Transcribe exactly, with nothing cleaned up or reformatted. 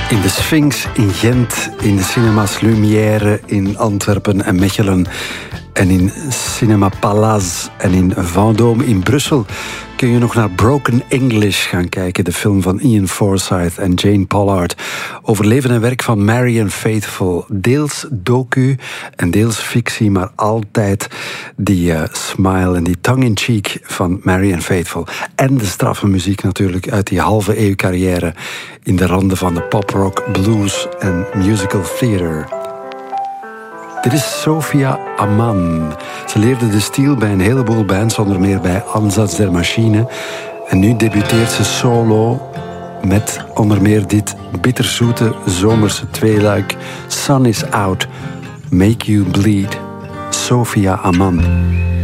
In de Sphinx in Gent, in de Cinémas Lumière in Antwerpen en Mechelen en in Cinema Palace en in Vendôme in Brussel kun je nog naar Broken English gaan kijken, de film van Ian Forsyth en Jane Pollard over leven en werk van Marianne Faithfull. Deels docu en deels fictie, maar altijd die uh, smile en die tongue-in-cheek van Marianne Faithfull. En de straffe muziek natuurlijk uit die halve eeuw carrière in de randen van de pop-rock, blues en musical theater. Dit is Sophia Amman. Ze leerde de stijl bij een heleboel bands, onder meer bij Ansatz der Maschine. En nu debuteert ze solo met onder meer dit bitterzoete zomerse tweeluik. Sun is out, make you bleed. Sophia Amman.